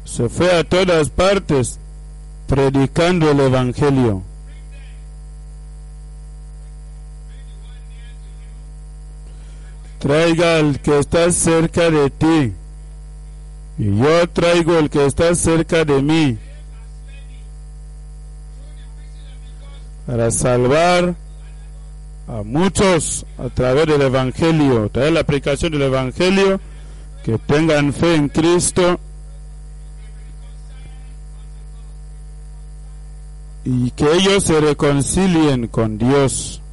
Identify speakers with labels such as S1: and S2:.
S1: Se fue a todas partes predicando el Evangelio. Traiga al que está cerca de ti, y yo traigo el que está cerca de mí, para salvar a muchos a través del Evangelio, traer la aplicación del Evangelio, que tengan fe en Cristo y que ellos se reconcilien con Dios.